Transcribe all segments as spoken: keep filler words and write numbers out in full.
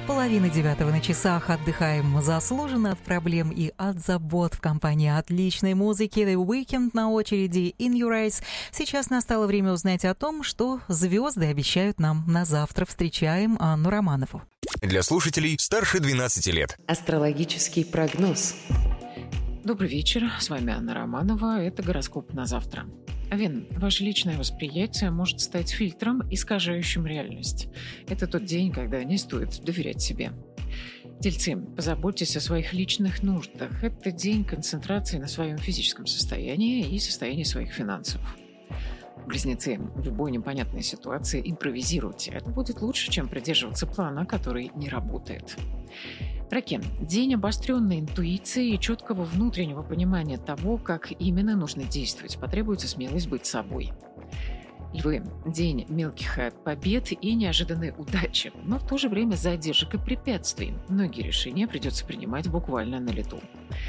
Половина девятого на часах. Отдыхаем заслуженно от проблем и от забот в компании отличной музыки. The Weeknd на очереди, In Your Eyes. Сейчас настало время узнать о том, что звезды обещают нам на завтра. Встречаем Анну Романову. Для слушателей старше двенадцати лет. Астрологический прогноз. Добрый вечер, с вами Анна Романова, это гороскоп на завтра. Овен, ваше личное восприятие может стать фильтром, искажающим реальность. Это тот день, когда не стоит доверять себе. Тельцы, позаботьтесь о своих личных нуждах. Это день концентрации на своем физическом состоянии и состоянии своих финансов. Близнецы, в любой непонятной ситуации импровизируйте. Это будет лучше, чем придерживаться плана, который не работает. Раки. День обостренной интуиции и четкого внутреннего понимания того, как именно нужно действовать. Потребуется смелость быть собой. Львы. День мелких побед и неожиданной удачи, но в то же время задержек и препятствий. Многие решения придется принимать буквально на лету.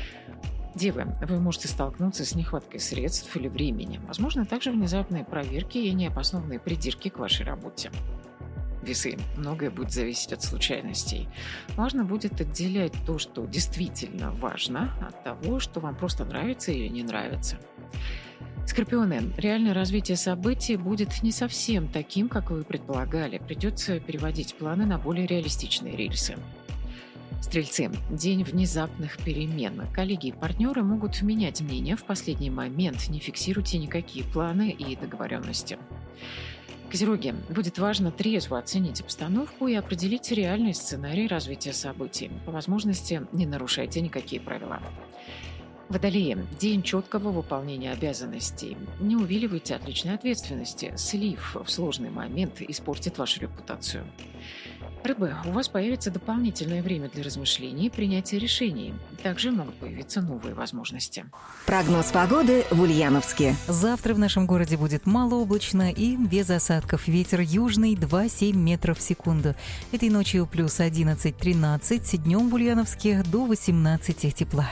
Девы, вы можете столкнуться с нехваткой средств или времени. Возможно, также внезапные проверки и необоснованные придирки к вашей работе. Весы. Многое будет зависеть от случайностей. Важно будет отделять то, что действительно важно, от того, что вам просто нравится или не нравится. Скорпионы. Реальное развитие событий будет не совсем таким, как вы предполагали. Придется переводить планы на более реалистичные рельсы. Стрельцы. День внезапных перемен. Коллеги и партнеры могут менять мнение в последний момент. Не фиксируйте никакие планы и договоренности. Козероги. Будет важно трезво оценить обстановку и определить реальный сценарий развития событий. По возможности не нарушайте никакие правила. Водолеи. День четкого выполнения обязанностей. Не увиливайте от личной ответственности. Слив в сложный момент испортит вашу репутацию. Рыбы. У вас появится дополнительное время для размышлений и принятия решений. Также могут появиться новые возможности. Прогноз погоды в Ульяновске. Завтра в нашем городе будет малооблачно и без осадков. Ветер южный два-семь метров в секунду. Этой ночью плюс одиннадцать-тринадцать. Днем в Ульяновске до восемнадцати тепла.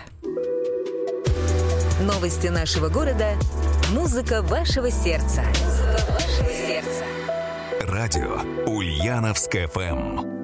Новости нашего города. Музыка вашего сердца. Музыка вашего сердца. Радио Ульяновск эф эм.